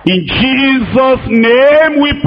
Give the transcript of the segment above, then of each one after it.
In Jesus' name we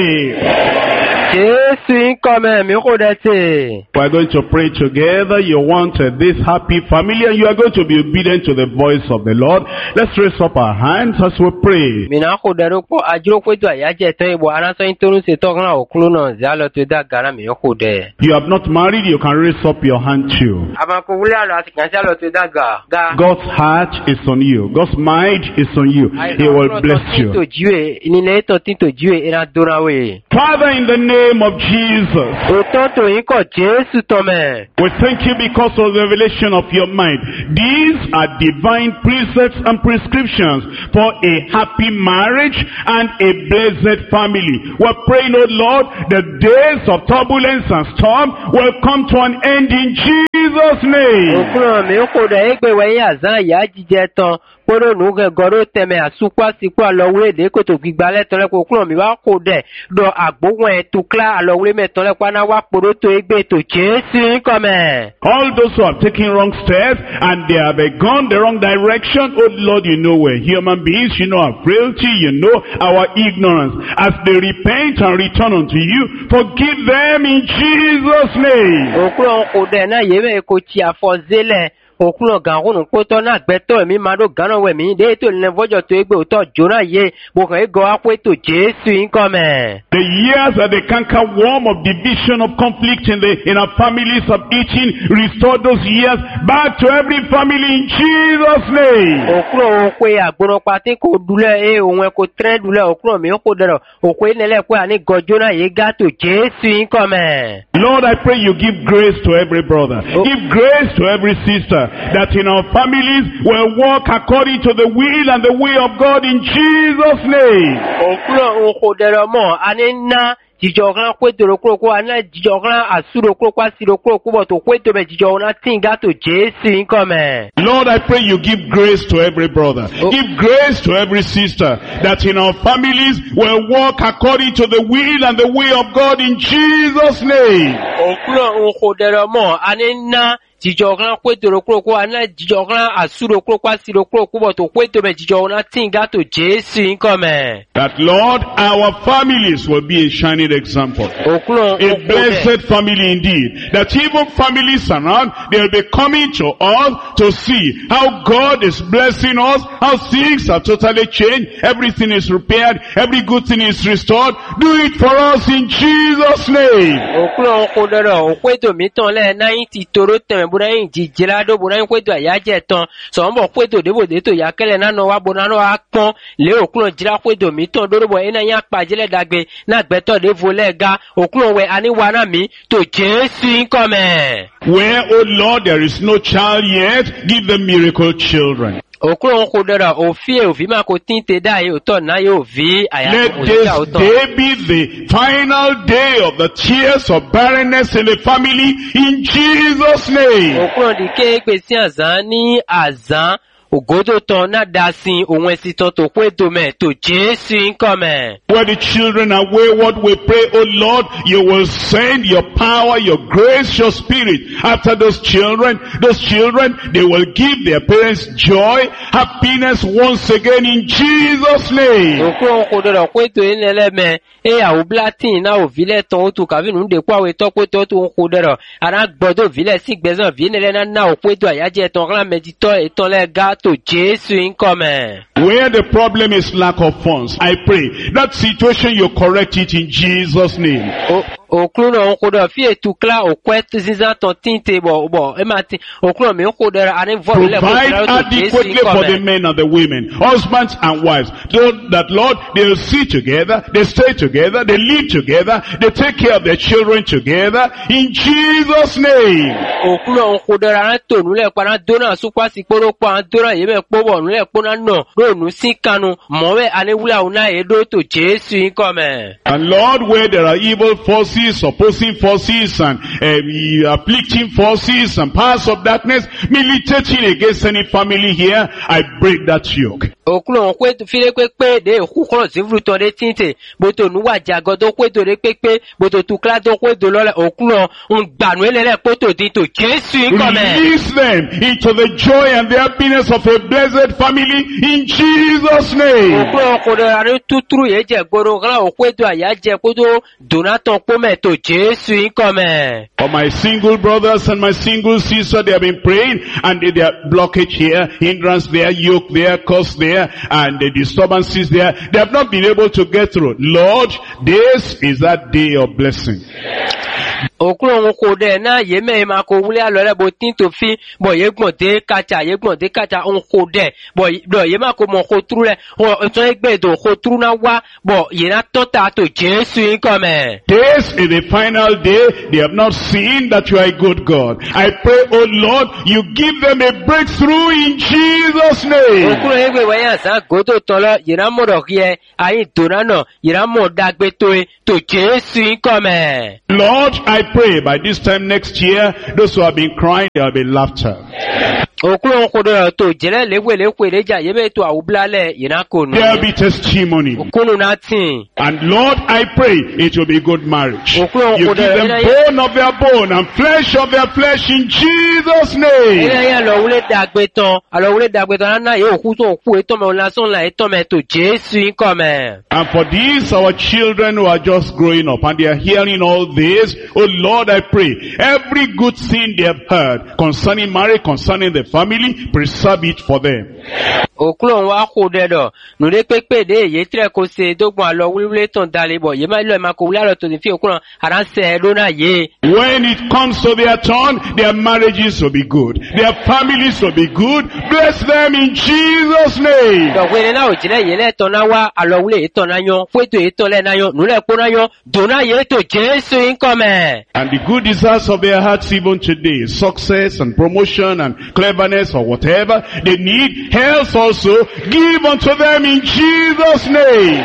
pray. Jésus comme mirodete. We are going to pray together. You want this happy family and you are going to be obedient to the voice of the Lord. Let's raise up our hands as we pray. Mina kodero ko ajiro ko do ayaje tan ibo araso intonu se to kan okulu na zalo to da gara mi kode. You have not married, you can raise up your hand too. Ama ko wule alo ati kan zalo to da ga. God's heart is on you. God's mind is on you. He will bless you. To jiwe ni le to tin to jiwe ira dora we. Father, in the name of Jesus, O to yin ko Jesu to me. we thank you because of the revelation of your mind. These are divine precepts and prescriptions for a happy marriage and a blessed family. We're praying, oh Lord, the days of turbulence and storm will come to an end in Jesus' name. Okuro mi ko de egbe we ya zan ya jije tan poro nu ge goro teme asukwa sikwa lowe de ko to gbigba le tole ko okuro mi wa ko de do agbogun e to kla alowe me tole kwa na wa poro to egbe to Jesu come. All those who have taken wrong steps and they have gone the wrong direction, oh Lord, you know we're human beings, you know our frailty, you know our ignorance. As they repent and return unto you, forgive them in Jesus' name. Okuro ko de na yeme ko ti afozele. Okulo ganrun ko to na gbeto mi ma do ganan we mi de to le vojo to egbe o to jona ye bo kan go apo to Jesu income. The years that the canker worm of division, of conflict in our families, of eating, restore those years back to every family in Jesus' name. Okulo ko ya gboro pati ko dule e ohun e ko tre dule okulo mi ko dero oko nele ko ani gojona ye ga to Jesu income. Lord, I pray you give grace to every brother, give grace to every sister, that in our families will walk according to the will and the way of God in Jesus' name. Okulo ko dero mo ani na jijoran kwetoro kroko ana jijoran asuro kroko asiro kroko bo to kweto be jijona tinga to Jesu income. Lord, I pray you give grace to every brother, give grace to every sister, that in our families will walk according to the will and the way of God in Jesus' name. Okulo ko dero mo ani na jijoran kwetoro kroko ana jijoran asuro kroko asiro kroko bo to kweto be jijona tinga to Jesu income. That Lord, our families will be a shining example, a blessed family indeed, that even families around, they'll be coming to us to see how God is blessing us, how things are totally changed, everything is repaired, every good thing is restored. Do it for us in Jesus' name. Okulo kodoro okweto miton le 90 toro teme bunayin jijilado bunayin kweto ayaje ton so mbo kweto debo de to yakele na no wa bonano akpon le okulo jira kweto miton dorobo ina yan pajele dagbe na gbeto de volega okulo we ani wana mi to Jesu come. Where, oh Lord, there is no child yet, give them miracle children. Okulo kodora ofie ovima ko tinte dai oto na yo vi aya. Let this day be the final day of the tears of barrenness in the family in Jesus' name. Okulo dike pesi azan ni azan ogodo ton na dasin ohun esiton to kweto me to Jesu come. Where the children are wayward, we pray, oh Lord, you will send your power, your grace, your spirit after those children. Those children, they will give their parents joy, happiness once again in Jesus' name. Okulo kodoro kweto enele me e a oblatin na o vile ton to kavinu de kwa we to kweto to kodoro ara gbodo vile sigbezan vienele na o kweto ayaje ton ran medito eton le ga to Jesu income. Where the problem is lack of funds, I pray that situation you correct it in Jesus' name. Okulo kodo fi etukla okwet ziza ton tinte bo emati okulo me kodoro ani vol le provide adequately for the men and the women, husbands and wives, so that Lord, they'll sit together, they stay together, they live together, they take care of their children together in Jesus' name. Okulo kodoro an tonu le kwa dona supwa sikoro kwa dona yeme pobo nle pona no ronu sikanu mowe ani wula una edo to Jesu income. And Lord, where there are evil forces forces, opposing forces, and afflicting forces, and powers of darkness militating against any family here, I break that yoke. Okulon kwetu file kwekpe de kukolo zivru tonde tinte boto nuwa jagodo kweto de kwekpe boto tukla do kweto lole okulon ungbanu elele kweto dito Jesu inkome. Release them into the joy and the happiness of a blessed family in Jesus' name. Okulon kode ane tutru yeje goro kala okweto ayaje kweto donaton kome to Jesu inkome. For my single brothers and my single sisters, they have been praying, and they are blockage here, hindrance there, yoke there, curse there, and the disturbances there. They have not been able to get through. Lord, this is that day of blessing. Okulon kode na yeme ma ko wule alore bo tinto fi bo yegbon de kacha on kode bo yema ko mo ko trule o to egbedo ko truna wa bo yena tota to Jesu inkome. This is the final day. They have not seen that you are a good God. I pray, oh Lord, you give them a breakthrough in Jesus' name. Okulon egbe waya sa godo tolo yena mo ro kie ayin donano yena mo dagbe to Jesu inkome. Lord, I pray by this time next year, those who have been crying, there will be laughter. There will be testimony. And Lord, I pray it will be good marriage. You give them bone of their bone and flesh of their flesh in Jesus' name. And for these, our children who are just growing up and they are hearing all this, oh Lord, I pray, every good thing they have heard concerning marriage, concerning the family, preserve it for them. Okulon wa ko dedo no le pepe de ye tre ko se dogbon alo wule ton dalebo ye ma lo ma ko wula lo to fi okulon aran se do na ye. When it comes to their turn, their marriages will be good, their families will be good. Bless them in Jesus' name. Do we na o jile ye le ton na wa alo wule ton na yon feto e ton le na yon no le ko na yon do na ye to Jesu inkome. And the good desires of their hearts even today, success and promotion and cleverness or whatever they need, health also, give unto them in Jesus' name.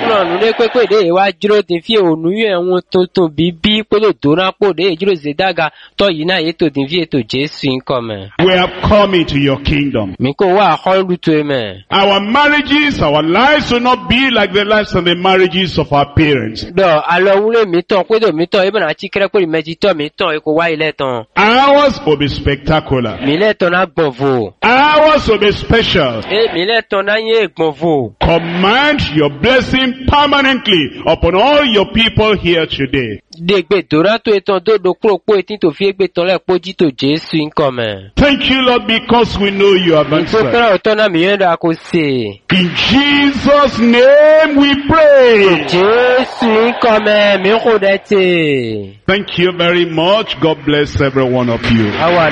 We have come into your kingdom. Our marriages, our lives will not be like the lives and the marriages of our parents. Ours will be spectacular. Ours will be special. Command your blessing permanently upon all your people here today. Thank you, Lord, because we know you have answered. In Jesus' name we pray. Thank you very much. God bless every one of you.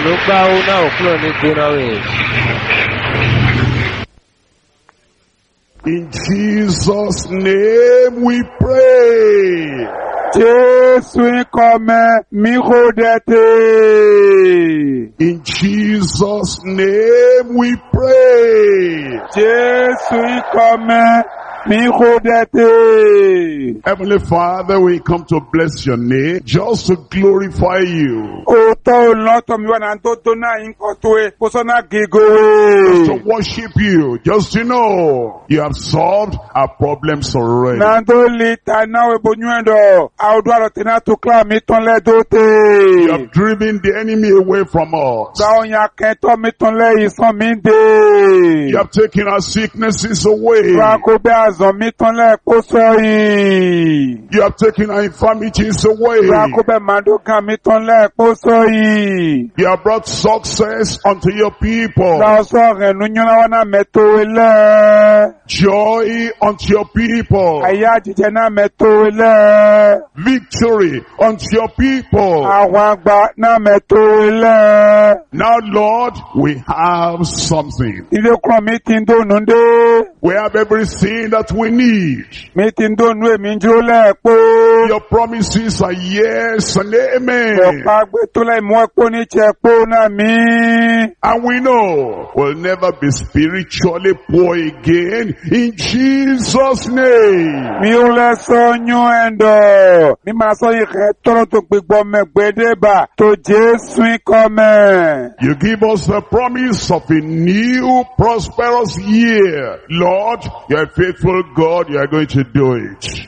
In Jesus' name we pray. In Jesus' name we pray. Heavenly Father, we come to bless your name, just to glorify you, just to worship you, just to know you have solved our problems already. You have driven the enemy away from us. You have taken our sicknesses away. You have taken our infirmities away. You have brought success unto your people. Joy unto your people. Victory unto your people. Now, Lord, we have something. We have everything that we need. Your promises are yes and amen. And we know we'll never be spiritually poor again in Jesus' name. You give us the promise of a new prosperous year. Lord, you are a faithful God, you are going to do it.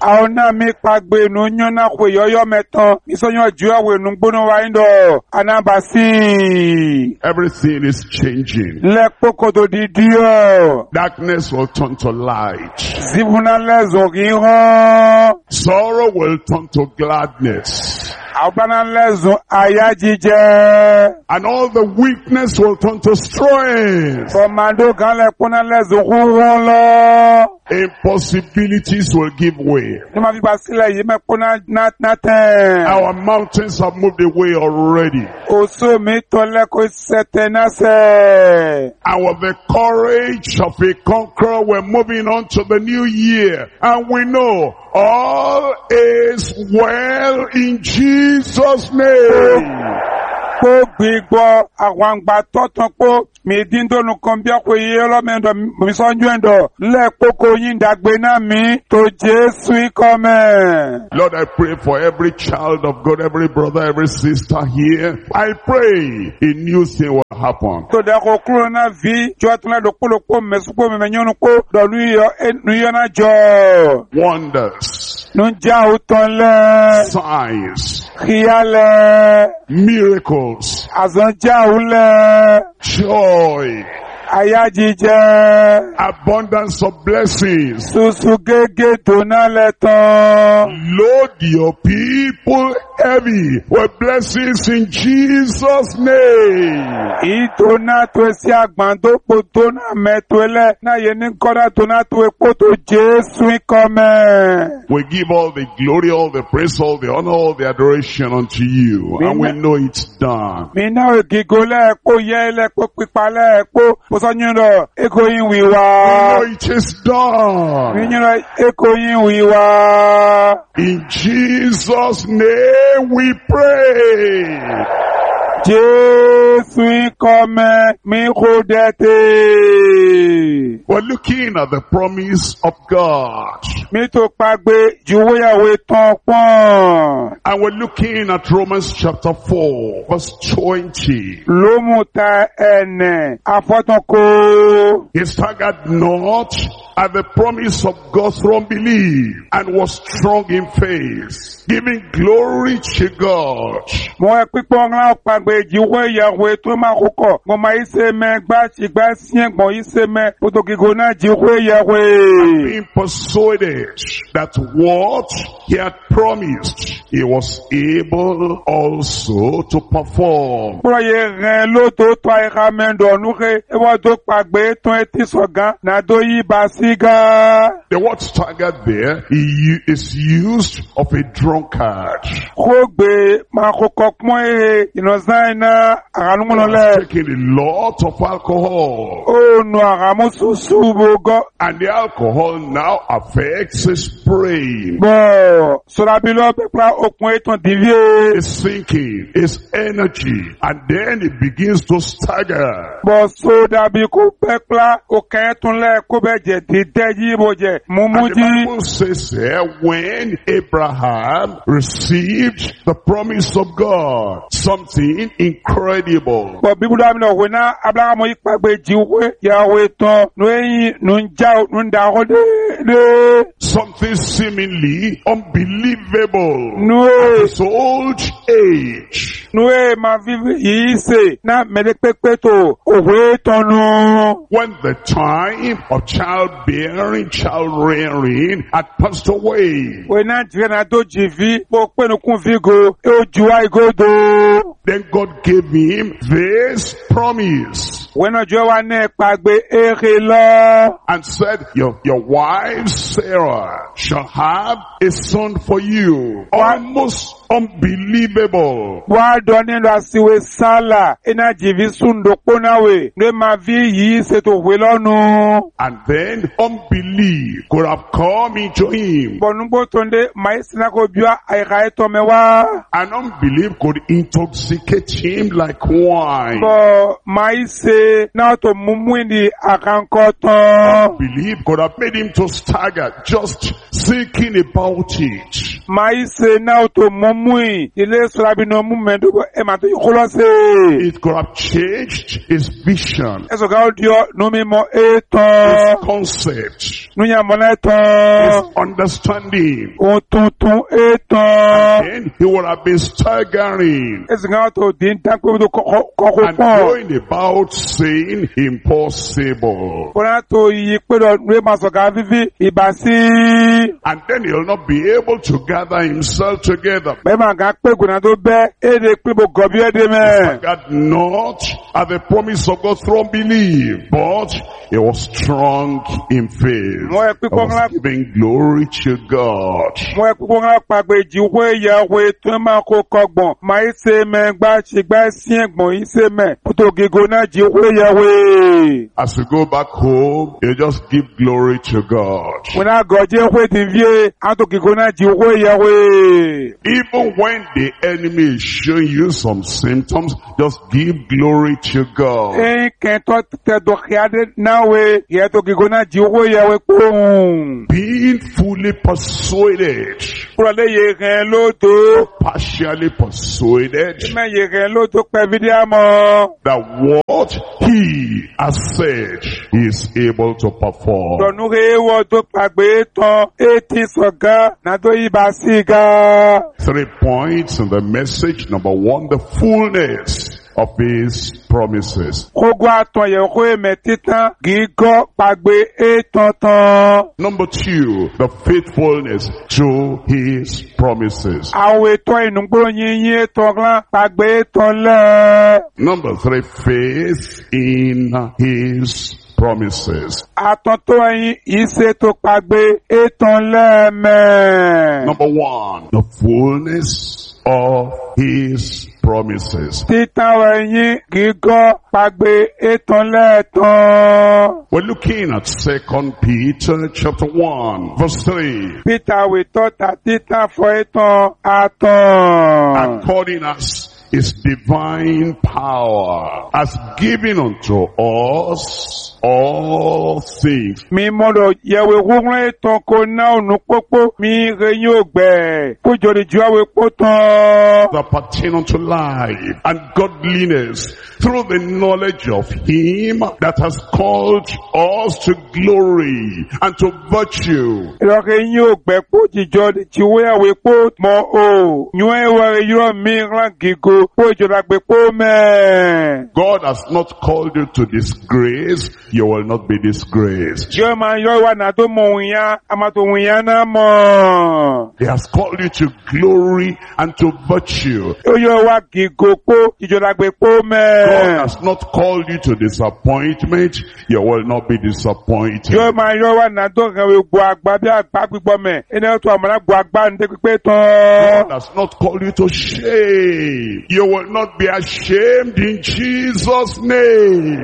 Everything is changing. Darkness will turn to light. Sorrow will turn to gladness. And all the weakness will turn to strength. Impossibilities will give way. Our mountains have moved away already. And with the courage of a conqueror, we're moving on to the new year. And we know all is well in Jesus' name. Lord, I pray for every child of God, every brother, every sister here. I pray a new thing will happen. Wonders, signs, miracles, joy, abundance of blessings. Load your people heavy with blessings in Jesus' name. We give all the glory, all the praise, all the honor, all the adoration unto you. And we know it's done. We know it is done. In Jesus' name we pray. We're looking at the promise of God. And we're looking at Romans chapter 4, verse 20. He staggered not at the promise of God through unbelief, and was strong in faith, giving glory to God. And being persuaded that what he had promised, he was able also to perform. The word staggered there is used of a drunkard. Taking a lot of alcohol. And the alcohol now affects his brain. His thinking, his energy, and then it begins to stagger. And the Bible says there, when Abraham received the promise of God, something incredible. Something seemingly unbelievable at his old age. When the time of childbearing, child rearing had passed away, then God gave him this promise. and said, your wife Sarah shall have a son for you. Almost unbelievable. And then unbelief could have come into him. And unbelief could intoxicate him like wine. Unbelief could have made him to stagger just thinking about it. It could have changed his vision, his concept, his understanding. And he would have been staggering and going about saying impossible. And then he'll not be able to gather himself together. Staggered not at the promise of God through unbelief, but he was strong in faith. He was giving glory to God. As we go back home, you just give glory to God. Even when the enemy is showing you some symptoms, just give glory to God. Being fully persuaded, partially persuaded, that what he has said he is able to perform. 3 points in the message. Number 1, the fullness of his promises. Number 2, the faithfulness to his promises. Number 3, faith in his promises. Number 1, the fullness of his promises. We're looking at 2 Peter chapter 1 verse 3. According as his divine power has given unto us all things that pertain unto life and godliness through the knowledge of him that has called us to glory and to virtue. God has not called you to disgrace. You will not be disgraced. He has called you to glory and to virtue. God has not called you to disappointment. You will not be disappointed. God has not called you to shame. You will not be ashamed in Jesus' name.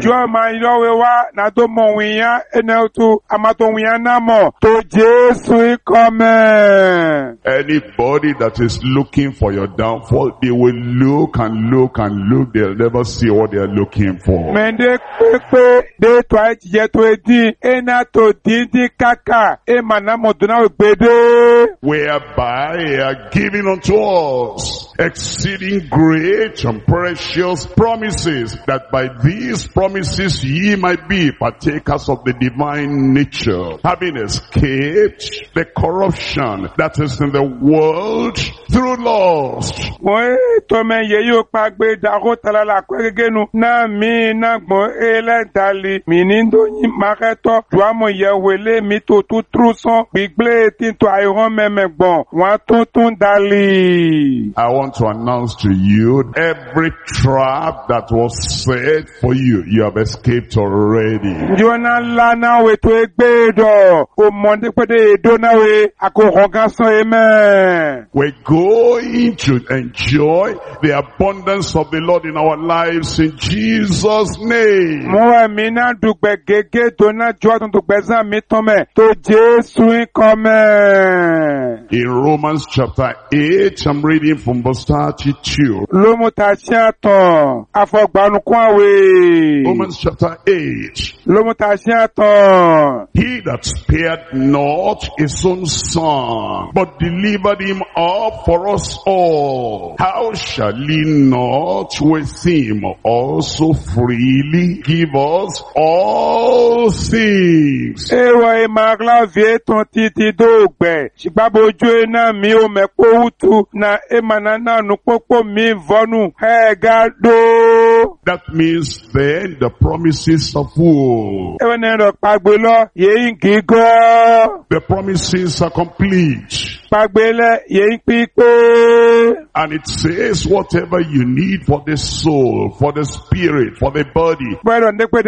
Anybody that is looking for your downfall, they will look and look and look. They'll never see what they are looking for. Whereby he are given unto us exceeding great and precious promises, that by these promises ye might be be partakers of the divine nature, having escaped the corruption that is in the world through lust. I want to announce to you, every trap that was set for you, you have escaped already. We're going to enjoy the abundance of the Lord in our lives in Jesus' name. In Romans chapter 8, I'm reading from verse 32. Romans chapter 8. He that spared not his own son, but delivered him up for us all, how shall he not with him also freely give us all things? That means then the promises of who? The promises are complete. And it says whatever you need for the soul, for the spirit, for the body, for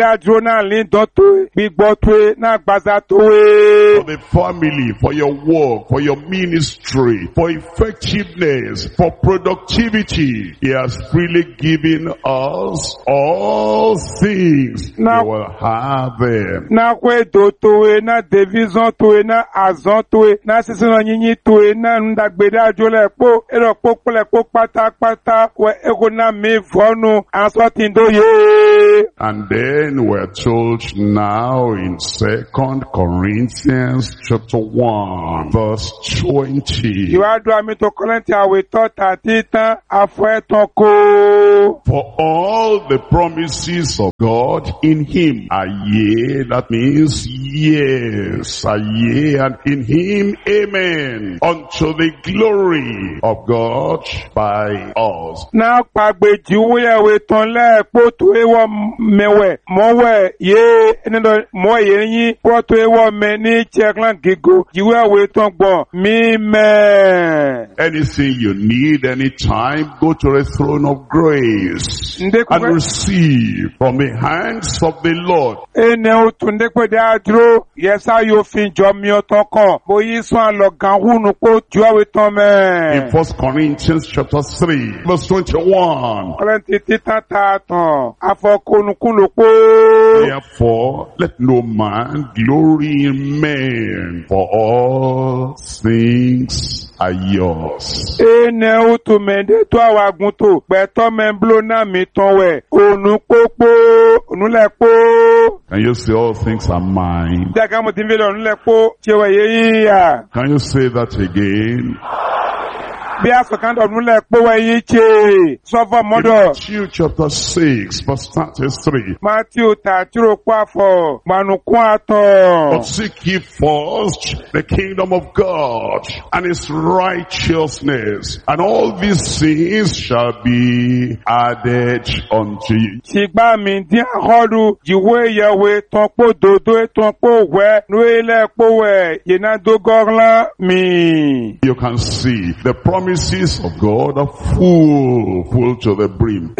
the family, for your work, for your ministry, for effectiveness, for productivity, He has freely given us all things. You will have them. And then we're told now in 2 Corinthians chapter 1 verse 20. For all the promises of God in Him are yea, that means yes, are yea, and in Him amen, unto the glory of God by us. Anything you need anytime, go to the throne of grace and receive from the hands of the Lord. In 1 Corinthians chapter 3 verse 21. Therefore, let no man glory in men, for all things are yours. Can you say all things are mine? Can you say that again? Matthew chapter 6 verse 33. But seek ye first the kingdom of God and His righteousness, and all these things shall be added unto you. You can see the promises of God are full to the brim.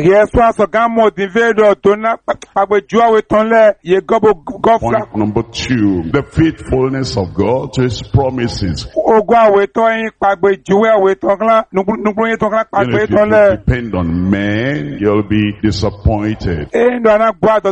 Point number 2, the faithfulness of God to His promises. If you depend on men, you'll be disappointed. But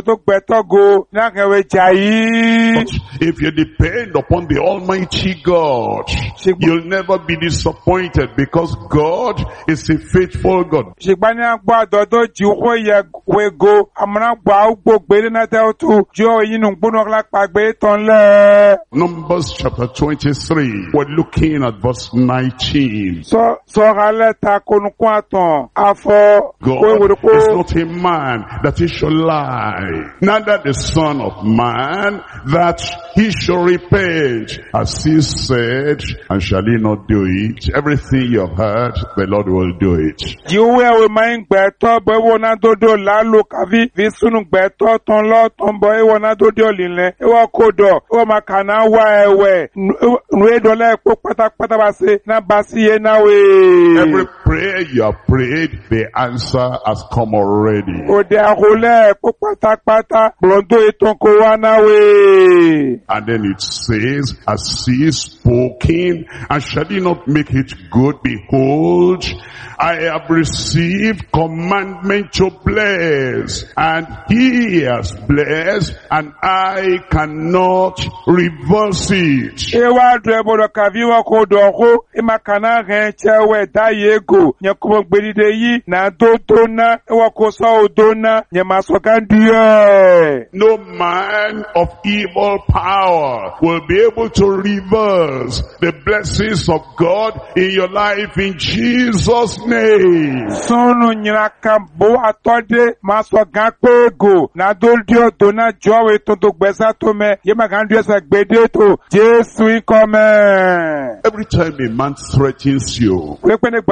if you depend upon the Almighty God, you'll never be disappointed, because because God is a faithful God. Shibani agba dodo jiwo ye wego amana gba ugbo gbere na te otu jo yin ngbono la pagbe ton le. Numbers chapter 23. We're looking at verse 19. So hale ta konukun aton afo God is not a man that he shall lie, neither the son of man that he shall repent. As he said, and shall he not do it? Everything you have heard, the Lord will do it. Jiwe we main gbeto bo wona dodo la lo kavi vi sunu gbeto ton lo ton bo e wona dodo linle e wa kodo o makana wa ewe nwe do le po pata ba se na basi e na we. Every prayer you have prayed, the answer has come already. O de ahole po pata blondo e ton ko wa na we. And then it says, as he is spoken, and shall he not make it good? Behold, I have received commandment to bless, and he has blessed, and I cannot reverse it. Ewa drebodo kaviwa kodoho imakana renchewe dayego nyakubo gbedide yi na dodona ewa kosa odona nyamasokandiye. No man of evil power will be able to reverse the blessings of God in your life in Jesus' name. Sonu nyirakambo atode masoganpego na doldio dona jowe tonto gbesa tome yemakandiye sa gbedeto Jesu ikome. Every time a man threatens you, every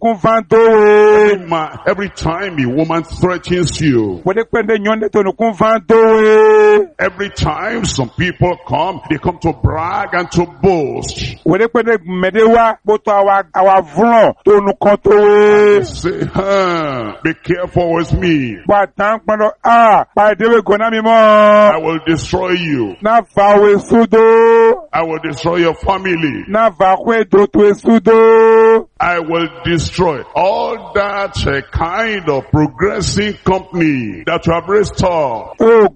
time a woman threatens you, every time some people come, they come to brag and to boast. They say, be careful with me. I will destroy you. I will destroy your family. I will destroy all that kind of progressing company that you have restored.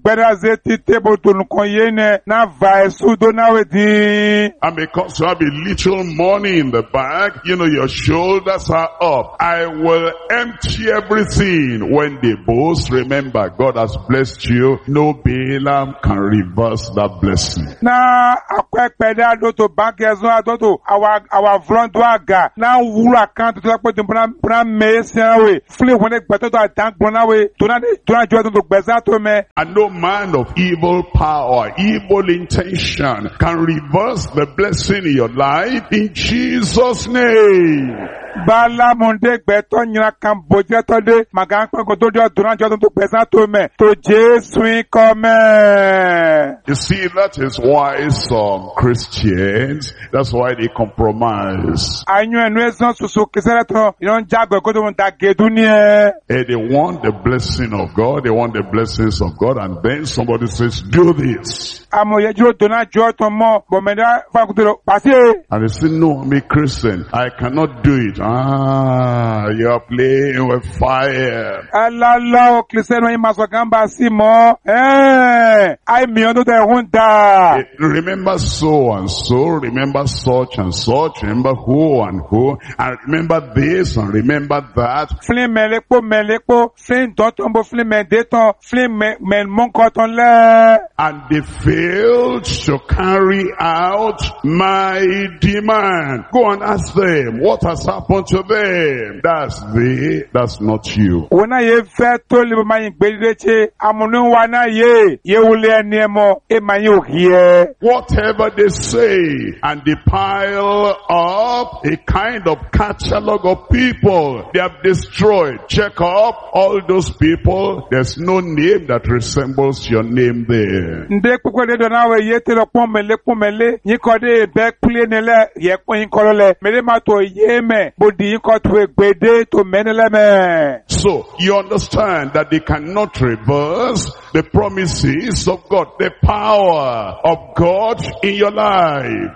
And because you have a little money in the bag, your shoulders are up. I will empty everything. When they boast, remember, God has blessed you. No Balaam can reverse that blessing. Our front waga now wura kan to put the brand way flee when it better to tank way to not gbesa to me. And no man of evil power, evil intention can reverse the blessing in your life in Jesus' name. Bala monde gbeto nyina kan boje to de magan pe ko to de duran jo to gbesa to me to Jesu come. You see, that is why some Christians, that's why they compromise. And they want the blessing of God, they want the blessings of God, and then somebody says, do this. And they say, no, I'm a Christian, I cannot do it. You are playing with fire. Remember so and so, remember such and such, remember who and who, and remember this and remember that. And they failed to carry out my demand. Go and ask them, what has happened to them? That's not you. Whatever they say, and they pile up a kind of catalog of people they have destroyed. Check up all those people. There's no name that resembles your name there. So you understand that they cannot reverse the promises of God, the power of God in your life.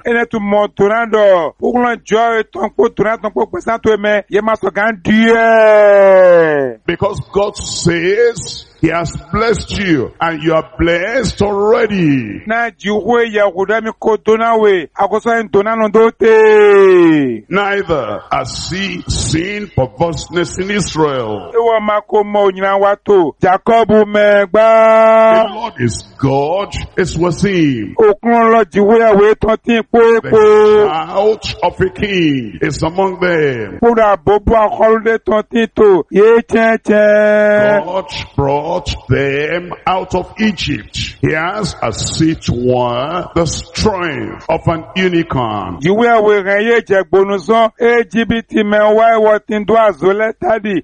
Because God says He has blessed you, and you are blessed already. Neither, as see sin, perverseness in Israel. Ewa makomo nyina wato. Jacob The megba. Lord is God, is with him. Okun lo jiwe awe tontin The po. shout of a king is among them. Pura bobo akholude tontin to. Ye chen chen. God brought them out of Egypt. He has, as it were, the strength of an unicorn. Jiwe awe renye jegbonuzon. Ejibiti menwa ewo tindo azole tadi.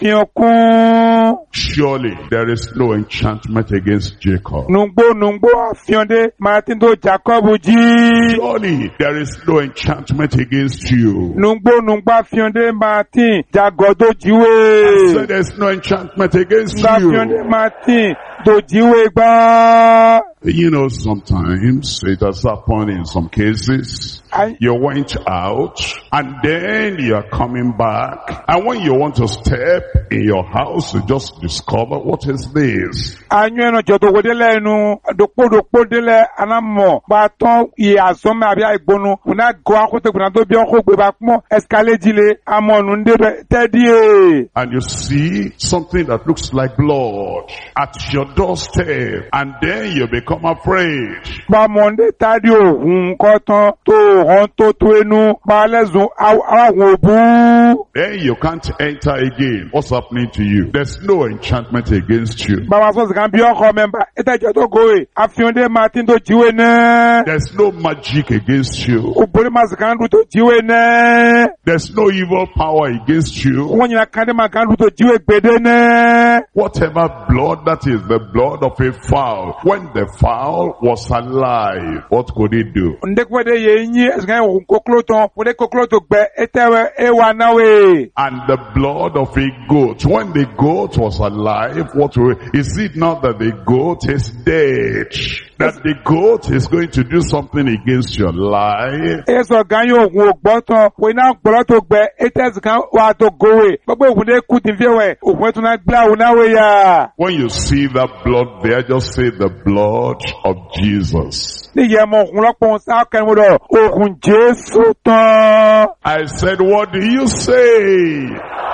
Afiokun. Surely there is no enchantment against Jacob. Nungbo afionde. Martindo Jacob ji. Surely there is no enchantment against you. Nungbo afionde Martin. Jagodo I jiwe. said there's no enchantment against Afionde you. Martin. Do jiwe gba. You know, sometimes it has happened in some cases. You went out and then you are coming back. And when you want to step in your house, you just discover, what is this? Anyueno jodo wedele nu dokpo dele anamo baton I asome abia igbonu una go akote guna do bi onko gbe ba pon escalade amonu nde tedi. And you see something that looks like blood at your doorstep, and then you become afraid. Ba monde tadi ohun kotan to hon to enu ba lezun awon obu. Then you can't enter again. What's happening to you? There's no enchantment against you. Ba wa so kan bi onko member eta je to go e afionde Martin to jiwe na. There's no magic against you. Obore mazikandu to jiwe na. There's no evil power against you. Won yin kande makandu to jiwe gbede na. Whatever blood, that is the blood of a fowl. When the fowl was alive, what could it do? Ndekwede ye yin esgan kokloton wode kokloto gbe etewe ewa nawe. And the blood of a goat. When the goat was alive, is it not that the goat is dead? That the goat is going to do something against your life? Eso ganyo ogun ogbotan we na gboro gbe etes kan wa to gowe. Gbogbo ogun de ku tin fewe ogun tun na gba o nawe ya. When you see that blood there, just say the blood of Jesus. Ni ye mo ogun lopo sa kan mo do ogun Jesu tan. I said, what do you say?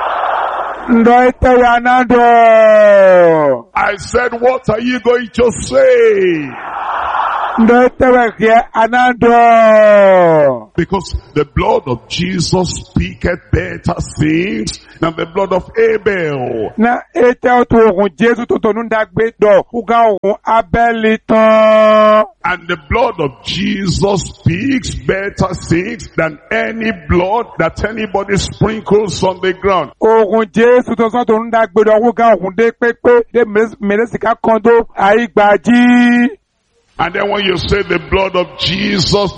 Ndo etewe anado. I said, what are you going to say? Ndo etewe ke anado. Because the blood of Jesus speaketh better things than the blood of Abel. Na etewe to ogun Jesu to nu dagbe do uga ogun Abel tan. And the blood of Jesus speaks better things than any blood that anybody sprinkles on the ground. Ogun Jesu to so nu dagbe do uga ogun de pepe de meresika kondo aigbaji. And then when you say the blood of Jesus,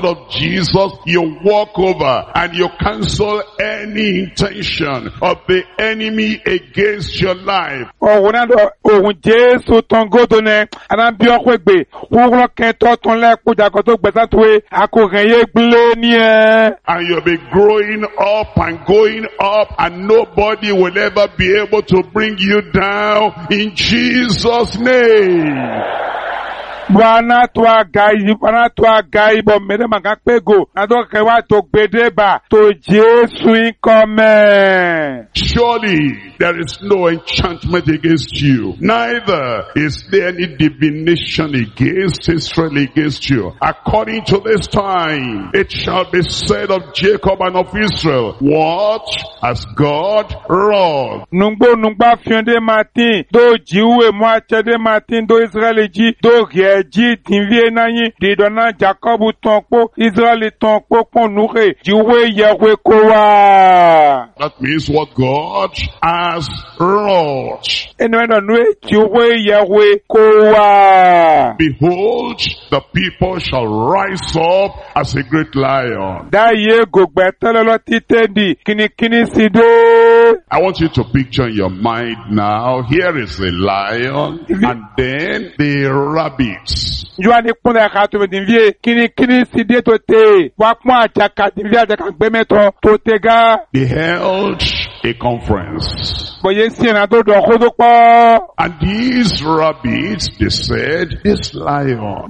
you walk over and you cancel any intention of the enemy against your life. Ogun Jesu tangodo ne anabi okwegbe won ken to ton le koja ko to gbesa tuwe akorenye gbele ni e. And you'll be growing up and going up, and nobody will ever be able to bring you down in Jesus' name. Bwana twa gai bo mere magapego na do ke wa to gbedeba to Jesu income. Surely there is no enchantment against you, neither is there any divination against Israel against you. According to this time, it shall be said of Jacob and of Israel, what has God wrought? Nungba fionde Martin do jiwe mo achede Martin do Israel ji do ji tinvie nanyi di dona Jacob tonpo Israel tonpo ponure jiwe Yahweh kowa. That means what God has wrought. Enwena nwe jiwe Yahweh kowa. Behold, the people shall rise up as a great lion. Da ye gogbetelo titendi kini side. I want you to picture in your mind now, here is the lion and then the rabbits. Joani pone ka to dinvie kini side to te wa pon ajaka dinvie ajaka gbemeto to te ga. Beheld a conference. And these rabbits, they said, this lion,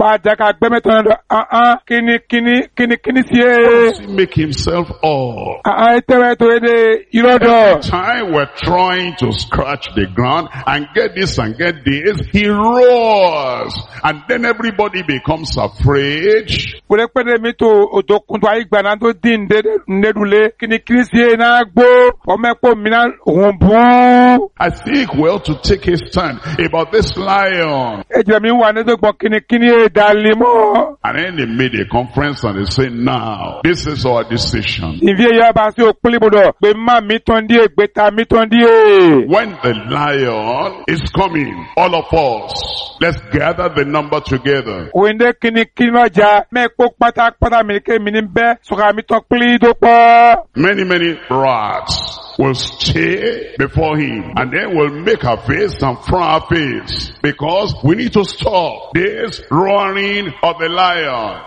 does he make himself all? Every time we're trying to scratch the ground and get this and get this, he roars. And then everybody becomes afraid. I think we ought to take a stand about this lion. And then they made a conference and they said, now, this is our decision. When the lion is coming, all of us, let's gather the number together. Many rats will stay before him, and then we'll make our face and throw our face, because we need to stop this roaring of the lion.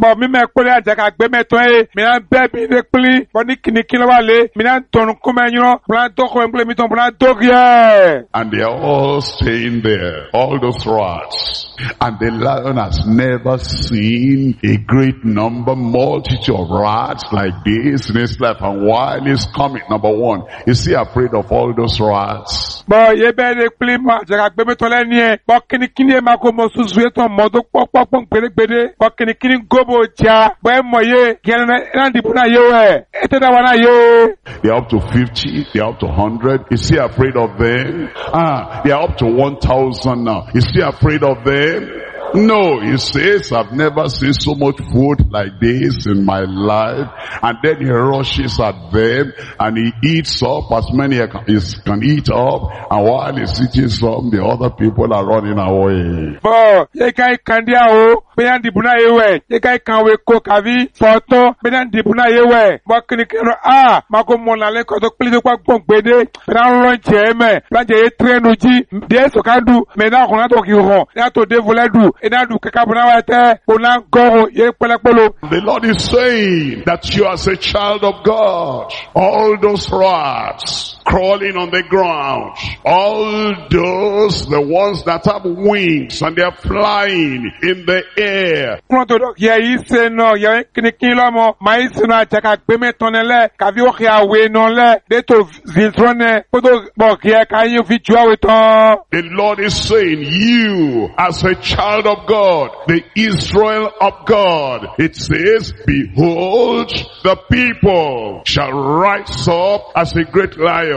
And they are all staying there, all those rats. And the lion has never seen a great multitude of rats like this in his life. And while he's coming, number one, is he afraid of all those rats? They're up to 50, they're up to 100. Is he afraid of them? They're up to 1,000 now. Is he afraid of them? No, he says, I've never seen so much food like this in my life. And then he rushes at them and he eats up as many as he can eat up. And while he's eating some, the other people are running away. The Lord is saying that you as a child of God, all those rats crawling on the ground, all those, the ones that have wings and they are flying in the air, the Lord is saying, you as a child of God, the Israel of God, it says, behold, the people shall rise up as a great lion.